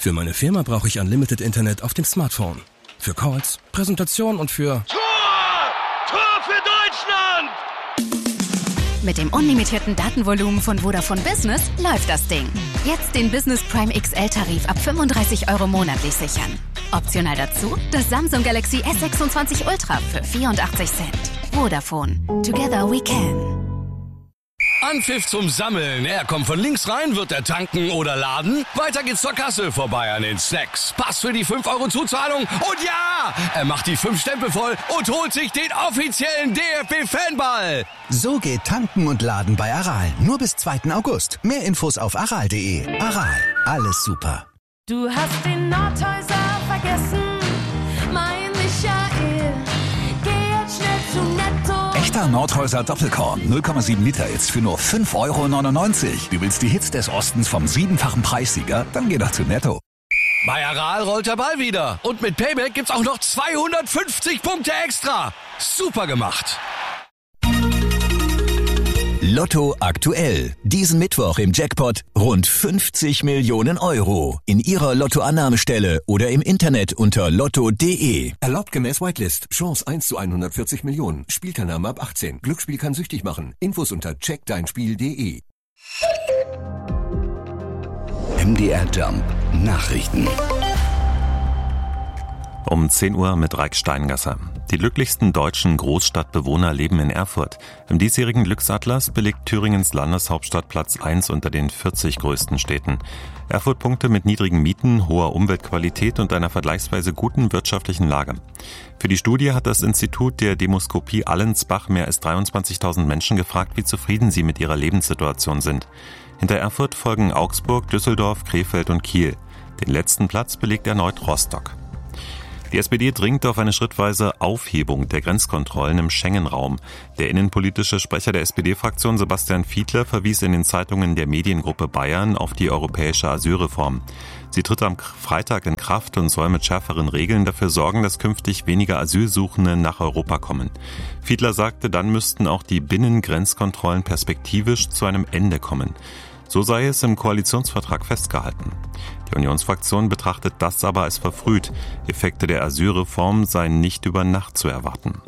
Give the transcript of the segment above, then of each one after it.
Für meine Firma brauche ich Unlimited Internet auf dem Smartphone. Für Calls, Präsentation und für... Tor für Deutschland! Mit dem unlimitierten Datenvolumen von Vodafone Business läuft das Ding. Jetzt den Business Prime XL-Tarif ab 35 € monatlich sichern. Optional dazu das Samsung Galaxy S26 Ultra für 84 Cent. Vodafone. Together we can. Anpfiff zum Sammeln. Er kommt von links rein, wird er tanken oder laden. Weiter geht's zur Kasse, vorbei an den Snacks. Pass für die 5 € Zuzahlung. Und ja, er macht die 5 Stempel voll und holt sich den offiziellen DFB-Fanball. So geht Tanken und Laden bei Aral. Nur bis 2. August. Mehr Infos auf aral.de. Aral, alles super. Du hast den Nordhäuser vergessen, mein Michael. Geh jetzt schnell zu Netto. Echter Nordhäuser Doppelkorn, 0,7 Liter jetzt für nur 5,99 €. Du willst die Hits des Ostens vom 7-fachen Preissieger? Dann geh doch zu Netto. Bei Aral rollt der Ball wieder. Und mit Payback gibt's auch noch 250 Punkte extra. Super gemacht. Lotto aktuell. Diesen Mittwoch im Jackpot rund 50 Millionen €. In Ihrer Lottoannahmestelle oder im Internet unter lotto.de. Erlaubt gemäß Whitelist. Chance 1 zu 140 Millionen. Spielteilnahme ab 18. Glücksspiel kann süchtig machen. Infos unter checkdeinspiel.de. MDR Jump Nachrichten. Um 10 Uhr mit Raik Steingasser. Die glücklichsten deutschen Großstadtbewohner leben in Erfurt. Im diesjährigen Glücksatlas belegt Thüringens Landeshauptstadt Platz 1 unter den 40 größten Städten. Erfurt punkte mit niedrigen Mieten, hoher Umweltqualität und einer vergleichsweise guten wirtschaftlichen Lage. Für die Studie hat das Institut der Demoskopie Allensbach mehr als 23.000 Menschen gefragt, wie zufrieden sie mit ihrer Lebenssituation sind. Hinter Erfurt folgen Augsburg, Düsseldorf, Krefeld und Kiel. Den letzten Platz belegt erneut Rostock. Die SPD dringt auf eine schrittweise Aufhebung der Grenzkontrollen im Schengen-Raum. Der innenpolitische Sprecher der SPD-Fraktion Sebastian Fiedler verwies in den Zeitungen der Mediengruppe Bayern auf die europäische Asylreform. Sie tritt am Freitag in Kraft und soll mit schärferen Regeln dafür sorgen, dass künftig weniger Asylsuchende nach Europa kommen. Fiedler sagte, dann müssten auch die Binnengrenzkontrollen perspektivisch zu einem Ende kommen. So sei es im Koalitionsvertrag festgehalten. Die Unionsfraktion betrachtet das aber als verfrüht. Effekte der Asylreform seien nicht über Nacht zu erwarten.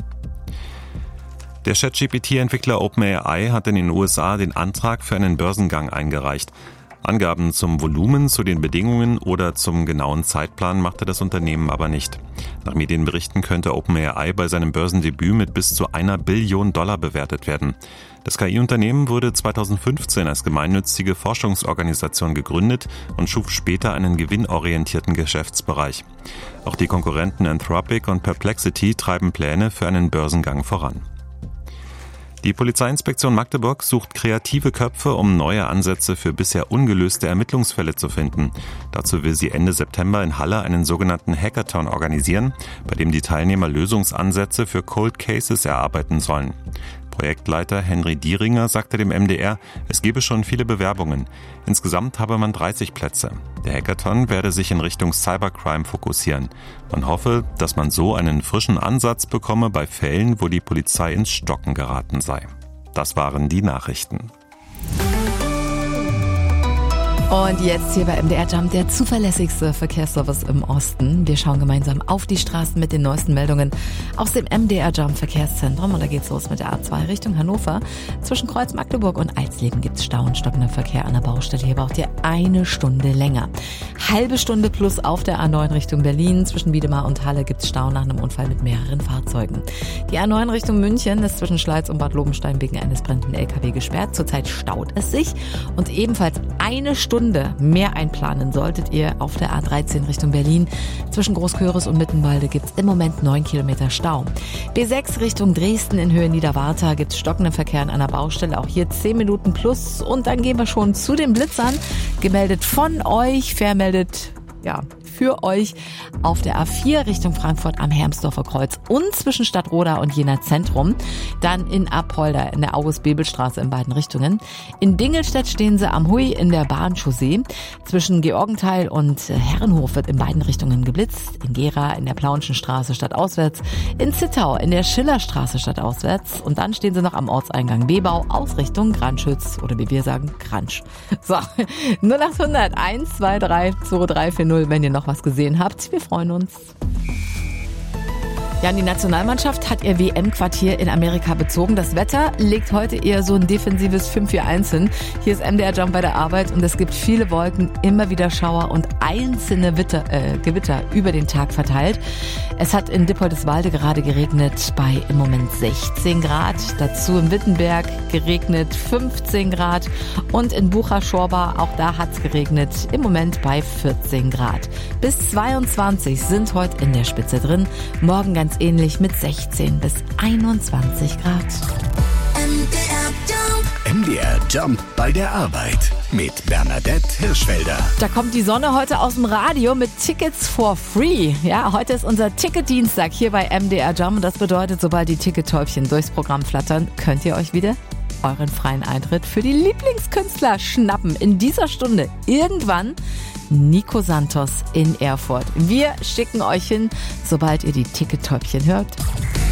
Der ChatGPT-Entwickler OpenAI hat in den USA den Antrag für einen Börsengang eingereicht. Angaben zum Volumen, zu den Bedingungen oder zum genauen Zeitplan machte das Unternehmen aber nicht. Nach Medienberichten könnte OpenAI bei seinem Börsendebüt mit bis zu $1 Billion bewertet werden. Das KI-Unternehmen wurde 2015 als gemeinnützige Forschungsorganisation gegründet und schuf später einen gewinnorientierten Geschäftsbereich. Auch die Konkurrenten Anthropic und Perplexity treiben Pläne für einen Börsengang voran. Die Polizeiinspektion Magdeburg sucht kreative Köpfe, um neue Ansätze für bisher ungelöste Ermittlungsfälle zu finden. Dazu will sie Ende September in Halle einen sogenannten Hackathon organisieren, bei dem die Teilnehmer Lösungsansätze für Cold Cases erarbeiten sollen. Projektleiter Henry Dieringer sagte dem MDR, es gebe schon viele Bewerbungen. Insgesamt habe man 30 Plätze. Der Hackathon werde sich in Richtung Cybercrime fokussieren. Man hoffe, dass man so einen frischen Ansatz bekomme bei Fällen, wo die Polizei ins Stocken geraten sei. Das waren die Nachrichten. Und jetzt hier bei MDR Jump, der zuverlässigste Verkehrsservice im Osten. Wir schauen gemeinsam auf die Straßen mit den neuesten Meldungen aus dem MDR Jump Verkehrszentrum. Und da geht's los mit der A2 Richtung Hannover. Zwischen Kreuz Magdeburg und Eisleben gibt's Stau und stockender Verkehr an der Baustelle. Hier braucht ihr 1 Stunde länger. Halbe Stunde plus auf der A9 Richtung Berlin. Zwischen Wiedemar und Halle gibt's Stau nach einem Unfall mit mehreren Fahrzeugen. Die A9 Richtung München ist zwischen Schleiz und Bad Lobenstein wegen eines brennenden LKW gesperrt. Zurzeit staut es sich. Und ebenfalls 1 Stunde mehr einplanen solltet ihr auf der A13 Richtung Berlin. Zwischen Großköris und Mittenwalde gibt es im Moment 9 Kilometer Stau. B6 Richtung Dresden in Höhe Niederwarta gibt es stockenden Verkehr an einer Baustelle. Auch hier 10 Minuten plus. Und dann gehen wir schon zu den Blitzern. Gemeldet von euch, vermeldet für euch auf der A4 Richtung Frankfurt am Hermsdorfer Kreuz und zwischen Stadtroda und Jena Zentrum. Dann in Apolda in der August-Bebel-Straße in beiden Richtungen. In Dingelstedt stehen sie am Hui in der Bahnchaussee. Zwischen Georgenthal und Herrenhof wird in beiden Richtungen geblitzt. In Gera in der Plauenschen Straße stadtauswärts. In Zittau in der Schillerstraße stadtauswärts. Und dann stehen sie noch am Ortseingang Bebau aus Richtung Granschütz oder wie wir sagen, Kransch. So, 0800 123 2340, wenn ihr noch was gesehen habt. Wir freuen uns. Ja, die Nationalmannschaft hat ihr WM-Quartier in Amerika bezogen. Das Wetter legt heute eher so ein defensives 5-4-1 hin. Hier ist MDR Jump bei der Arbeit und es gibt viele Wolken, immer wieder Schauer und einzelne Gewitter über den Tag verteilt. Es hat in Dippoldiswalde gerade geregnet bei im Moment 16 Grad. Dazu in Wittenberg geregnet 15 Grad und in Bucha-Schorba, auch da hat es geregnet, im Moment bei 14 Grad. Bis 22 sind heute in der Spitze drin. Morgen ganz ähnlich mit 16 bis 21 Grad. MDR Jump bei der Arbeit mit Bernadette Hirschfelder. Da kommt die Sonne heute aus dem Radio mit Tickets for free. Ja, heute ist unser Ticketdienstag hier bei MDR Jump. Und das bedeutet, sobald die Tickettäubchen durchs Programm flattern, könnt ihr euch wieder euren freien Eintritt für die Lieblingskünstler schnappen. In dieser Stunde irgendwann Nico Santos in Erfurt. Wir schicken euch hin, sobald ihr die Tickettäubchen hört.